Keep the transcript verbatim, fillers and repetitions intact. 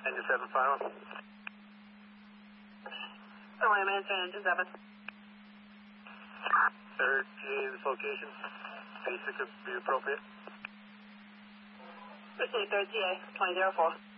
Engine seven final. Sorry, man, engine seven. Third G A this location. Basic would be appropriate. Received third G A, twenty zero four.